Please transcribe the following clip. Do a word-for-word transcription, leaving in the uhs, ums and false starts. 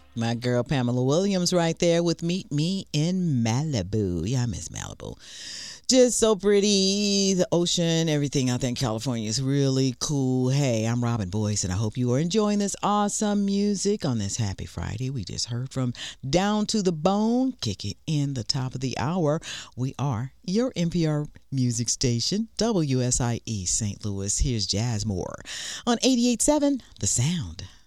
My girl Pamela Williams right there with Meet Me in Malibu. Yeah, I miss Malibu. Just so pretty. The ocean, everything out there in California is really cool. Hey, I'm Robin Boyce, and I hope you are enjoying this awesome music on this happy Friday. We just heard from Down to the Bone, kick it in the top of the hour. We are your N P R music station, W S I E Saint Louis. Here's Jazz Moore on eighty-eight point seven The Sound.